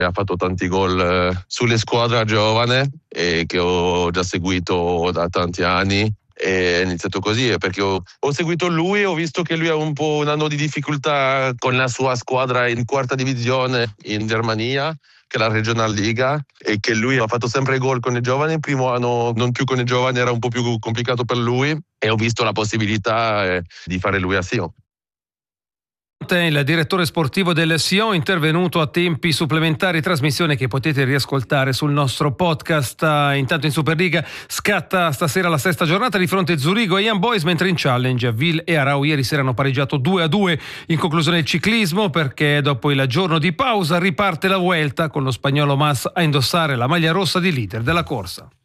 Ha fatto tanti gol sulle squadre giovane e che ho già seguito da tanti anni. È iniziato così perché ho seguito lui e ho visto che lui ha un po' un anno di difficoltà con la sua squadra in quarta divisione in Germania, che è la Regionalliga, e che lui ha fatto sempre gol con i giovani. Il primo anno non più con i giovani, era un po' più complicato per lui e ho visto la possibilità di fare lui a Sion. Il direttore sportivo del Sion, intervenuto a tempi supplementari, trasmissione che potete riascoltare sul nostro podcast. Intanto in Superliga scatta stasera la sesta giornata di fronte Zurigo e Young Boys, mentre in Challenge Ville e Arau ieri sera hanno pareggiato 2-2. In conclusione il ciclismo, perché dopo il giorno di pausa riparte la Vuelta con lo spagnolo Mas a indossare la maglia rossa di leader della corsa.